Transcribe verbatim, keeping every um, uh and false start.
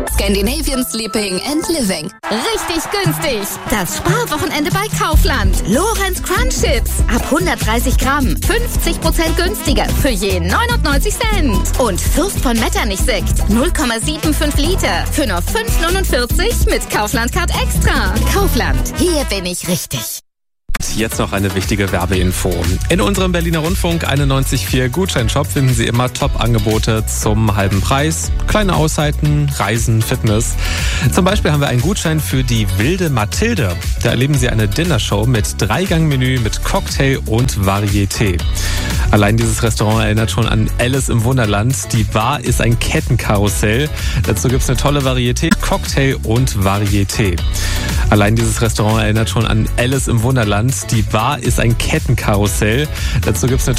Scandinavian Sleeping and Living. Richtig günstig. Das Sparwochenende bei Kaufland. Lorenz Crunch Chips. Ab hundertdreißig Gramm. fünfzig Prozent günstiger. Für je neunundneunzig Cent. Und Fürst von Metternich Sekt. null Komma fünfundsiebzig Liter. Für nur fünf neunundvierzig mit Kaufland Card Extra. Kaufland. Hier bin ich richtig. Jetzt noch eine wichtige Werbeinfo. In unserem Berliner Rundfunk einundneunzig Komma vier Gutscheinshop finden Sie immer Top-Angebote zum halben Preis. Kleine Auszeiten, Reisen, Fitness. Zum Beispiel haben wir einen Gutschein für die Wilde Mathilde. Da erleben Sie eine Dinnershow mit Dreigang-Menü mit Cocktail und Varieté. Allein dieses Restaurant erinnert schon an Alice im Wunderland. Die Bar ist ein Kettenkarussell. Dazu gibt es eine tolle Varieté, Cocktail und Varieté. Allein dieses Restaurant erinnert schon an Alice im Wunderland. Die Bar ist ein Kettenkarussell. Dazu gibt es eine